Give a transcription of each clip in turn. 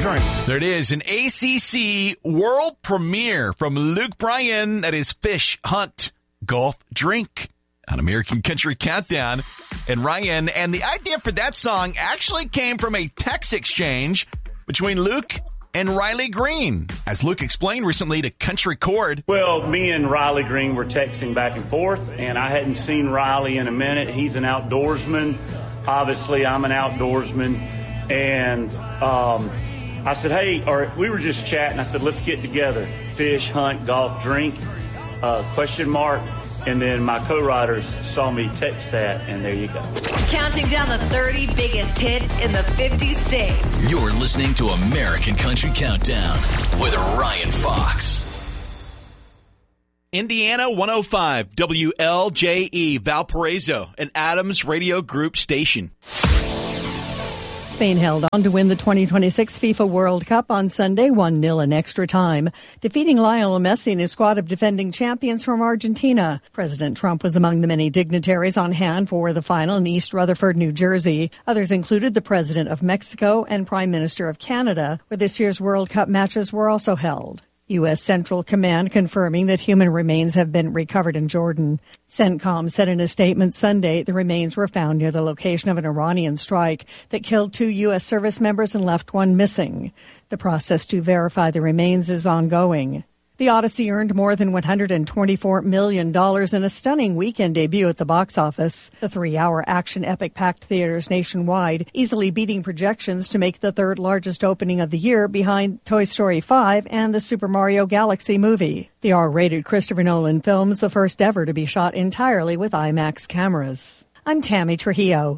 Drink. There it is, an ACC world premiere from Luke Bryan at his Fish Hunt Golf Drink on American Country Countdown. And Ryan, and the idea for that song actually came from a text exchange between Luke and Riley Green, as Luke explained recently to Country Chord. Well, me and Riley Green were texting back and forth, and I hadn't seen Riley in a minute. He's an outdoorsman. Obviously, I'm an outdoorsman. And I said, hey, or we were just chatting. I said, let's get together. Fish, hunt, golf, drink, question mark. And then my co-writers saw me text that, and there you go. Counting down the 30 biggest hits in the 50 states. You're listening to American Country Countdown with Ryan Fox. Indiana 105, WLJE, Valparaiso, an Adams Radio Group station. Spain held on to win the 2026 FIFA World Cup on Sunday, 1-0 in extra time, defeating Lionel Messi and his squad of defending champions from Argentina. President Trump was among the many dignitaries on hand for the final in East Rutherford, New Jersey. Others included the President of Mexico and Prime Minister of Canada, where this year's World Cup matches were also held. U.S. Central Command confirming that human remains have been recovered in Jordan. CENTCOM said in a statement Sunday the remains were found near the location of an Iranian strike that killed 2 U.S. service members and left 1 missing. The process to verify the remains is ongoing. The Odyssey earned more than $124 million in a stunning weekend debut at the box office. The 3-hour action epic packed theaters nationwide, easily beating projections to make the 3rd largest opening of the year behind Toy Story 5 and the Super Mario Galaxy movie. The R-rated Christopher Nolan film is the first ever to be shot entirely with IMAX cameras. I'm Tammy Trujillo.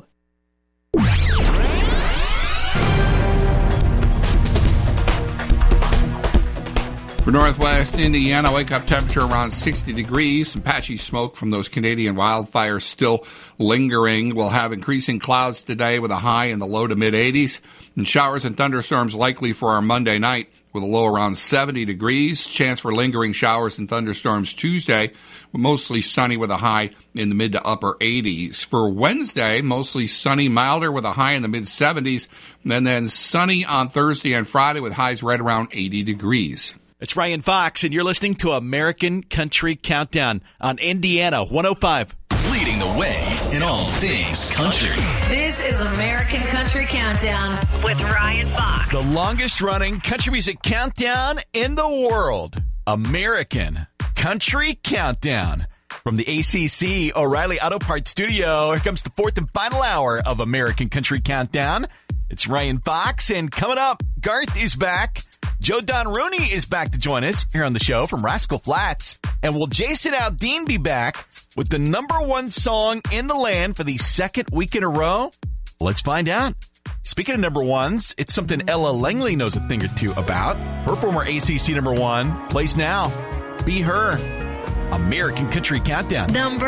For northwest Indiana, wake-up temperature around 60 degrees. Some patchy smoke from those Canadian wildfires still lingering. We'll have increasing clouds today with a high in the low to mid-80s. And showers and thunderstorms likely for our Monday night with a low around 70 degrees. Chance for lingering showers and thunderstorms Tuesday, mostly sunny with a high in the mid to upper 80s. For Wednesday, mostly sunny, milder with a high in the mid-70s. And then sunny on Thursday and Friday with highs right around 80 degrees. It's Ryan Fox, and you're listening to American Country Countdown on Indiana 105. Leading the way in all things country. This is American Country Countdown with Ryan Fox. The longest-running country music countdown in the world. American Country Countdown. From the ACC O'Reilly Auto Parts Studio, here comes the 4th and final hour of American Country Countdown. It's Ryan Fox, and coming up, Garth is back. Joe Don Rooney is back to join us here on the show from Rascal Flatts. And will Jason Aldean be back with the #1 song in the land for the 2nd week in a row? Let's find out. Speaking of number ones, it's something Ella Langley knows a thing or two about. Her former ACC #1 plays now. Be Her. American Country Countdown.